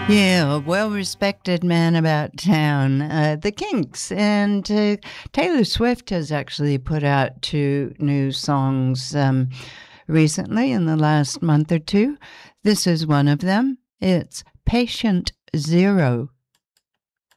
Yeah, a well-respected man about town, the Kinks, and Taylor Swift has actually put out two new songs recently in the last month or two. This is one of them. It's Patient Zero.